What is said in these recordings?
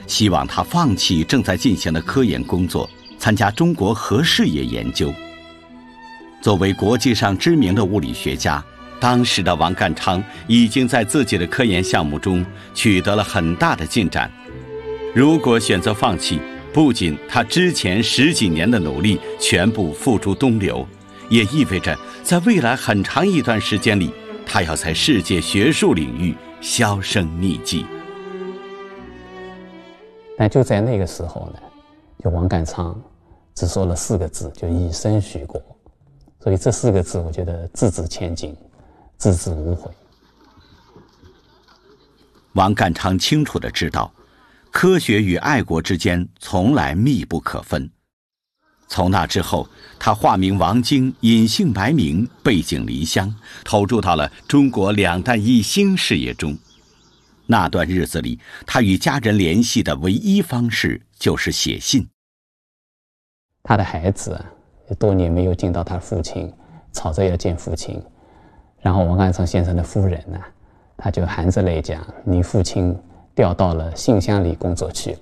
希望他放弃正在进行的科研工作，参加中国核事业研究。作为国际上知名的物理学家，当时的王淦昌已经在自己的科研项目中取得了很大的进展。如果选择放弃，不仅他之前10几年的努力全部付诸东流，也意味着在未来很长一段时间里，他要在世界学术领域销声匿迹。 但就在那个时候呢，就王淦昌只说了4个字，就以身许国。所以这4个字，我觉得字字千金，字字无悔。 王淦昌清楚地知道，科学与爱国之间从来密不可分。从那之后，他化名王京，隐姓埋名，背井离乡，投入到了中国2弹1星事业中。那段日子里，他与家人联系的唯一方式就是写信。 他的孩子多年没有见到他父亲，吵着要见父亲。然后王淦昌先生的夫人呢，他就含着泪讲：“你父亲调到了信箱里工作去了。”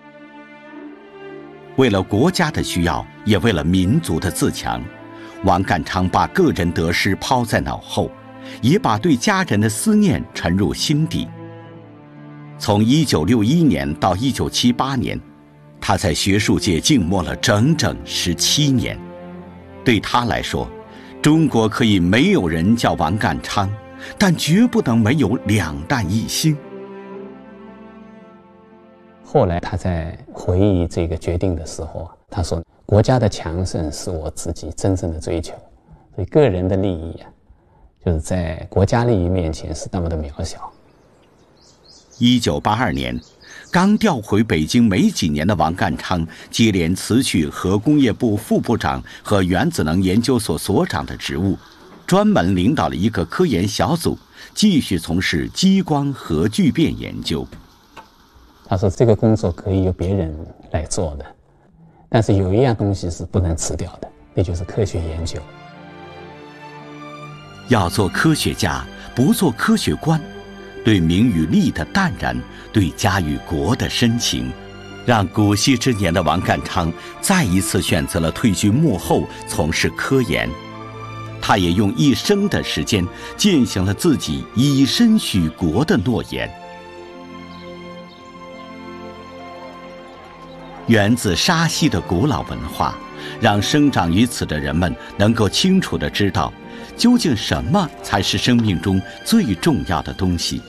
为了国家的需要，也为了民族的自强，王淦昌把个人得失抛在脑后，也把对家人的思念沉入心底。从1961年到1978年，他在学术界静默了整整17年。对他来说，中国可以没有人叫王淦昌，但绝不能没有2弹1星。 后来他在回忆这个决定的时候，他说：“国家的强盛是我自己真正的追求，所以个人的利益就是在国家利益面前是那么的渺小。” 1982年，刚调回北京没几年的王淦昌接连辞去核工业部副部长和原子能研究所所长的职务，专门领导了一个科研小组，继续从事激光核聚变研究。 他说：“这个工作可以由别人来做的，但是有一样东西是不能辞掉的，那就是科学研究。 要做科学家，不做科学官。”对名与利的淡然，对家与国的深情，让古稀之年的王淦昌再一次选择了退居幕后，从事科研。他也用一生的时间践行了自己以身许国的诺言。源自沙溪的古老文化，让生长于此的人们能够清楚地知道，究竟什么才是生命中最重要的东西。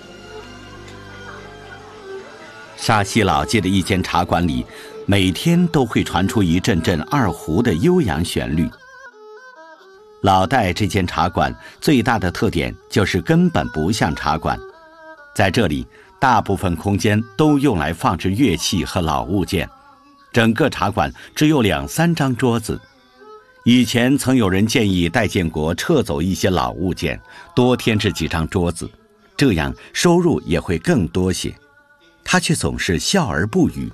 沙溪老街的一间茶馆里，每天都会传出一阵阵二胡的悠扬旋律。老戴这间茶馆最大的特点就是根本不像茶馆，在这里大部分空间都用来放置乐器和老物件，整个茶馆只有2、3张桌子。以前曾有人建议戴建国撤走一些老物件，多添置几张桌子，这样收入也会更多些。他却总是笑而不语。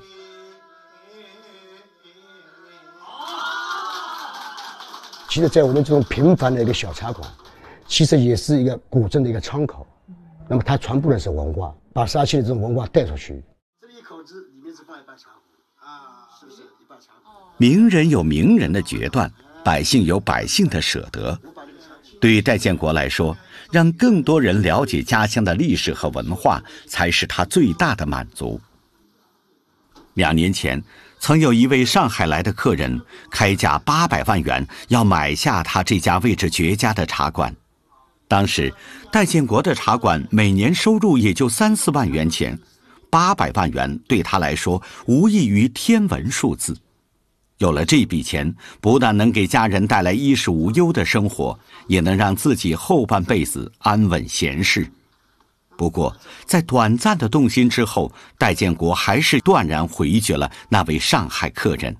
其实在我们这种平凡的一个小茶馆，其实也是一个古镇的一个窗口。那么它传播的是文化，把沙溪的这种文化带出去。 这一口子里面是放一半茶壶啊，是不是一半茶壶？ 名人有名人的决断，百姓有百姓的舍得。对戴建国来说，让更多人了解家乡的历史和文化，才是他最大的满足。2年前，曾有一位上海来的客人开价800万元要买下他这家位置绝佳的茶馆。当时，戴建国的茶馆每年收入也就3、4万元钱，800万元对他来说无异于天文数字。有了这笔钱，不但能给家人带来衣食无忧的生活，也能让自己后半辈子安稳闲适。不过，在短暂的动心之后，戴建国还是断然回绝了那位上海客人。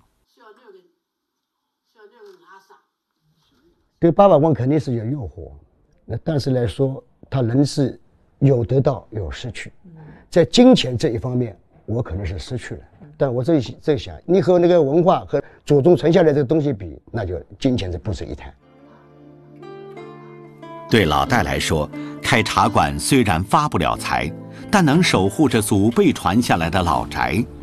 对800万肯定是有诱惑，但是来说，他人是有得到有失去。在金钱这一方面，我可能是失去了。但我这想，你和那个文化和祖宗传下来的这个东西比，那就金钱是不值一谈。 对老戴来说，开茶馆虽然发不了财，但能守护着祖辈传下来的老宅，